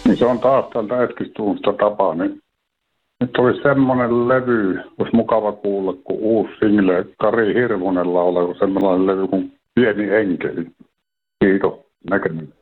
Niin se on taas tältä Eskilstusta tapa. Niin nyt olisi semmoinen levy, olisi mukava kuulla, kun uusi single Kari Hirvonen laulaa, semmoinen levy kuin Pieni enkeli. Kiitos, näkemiin.